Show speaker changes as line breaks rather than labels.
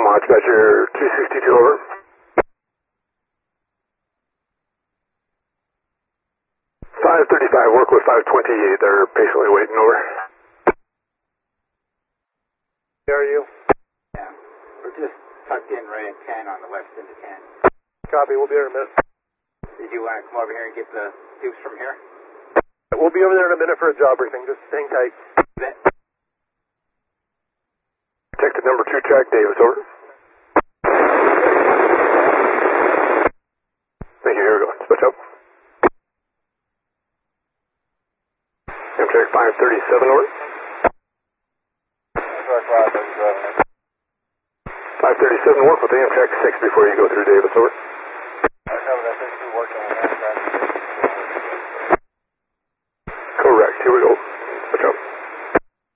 Omaha Dispatcher 262 over. 535, work with 528. They're patiently waiting over.
Where are you?
Yeah, we're just tucked in right at 10 on the west end of 10.
Copy, we'll be here in a minute.
Did you want to come over here and get the tubes from here?
We'll be over there in a minute for a job briefing. Just hang tight.
Detective number 2 track, Davis, over. Thank you, here we go. Switch up. Amtrak 537, over. 537, work with Amtrak 6 before you go through Davis, over.